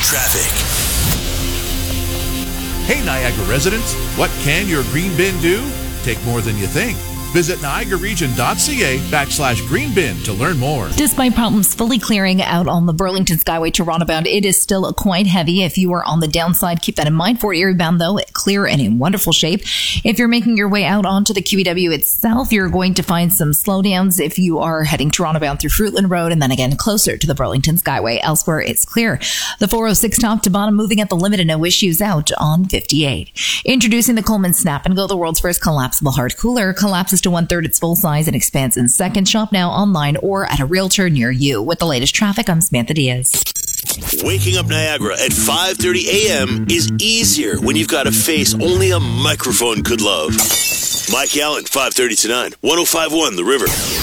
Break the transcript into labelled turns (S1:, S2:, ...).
S1: traffic.
S2: Hey, Niagara residents, what can your green bin do? Take more than you think. Visit niagararegion.ca/green bin to learn more.
S3: Despite problems fully clearing out on the Burlington Skyway Toronto bound, it is still quite heavy. If you are on the downside, keep that in mind. For Erie bound, though, clear and in wonderful shape. If you're making your way out onto the QEW itself, you're going to find some slowdowns if you are heading Toronto bound through Fruitland Road and then again closer to the Burlington Skyway. Elsewhere, it's clear. The 406 top to bottom moving at the limit and no issues out on 58. Introducing the Coleman Snap and Go, the world's first collapsible hard cooler. Collapses to 1/3 its full size and expands in seconds. Shop now online or at a realtor near you. With the latest traffic, I'm Samantha Diaz.
S1: Waking up Niagara at 5:30 a.m. is easier when you've got a face only a microphone could love. Mike Allen, 5:30 to 9, 105.1 The River.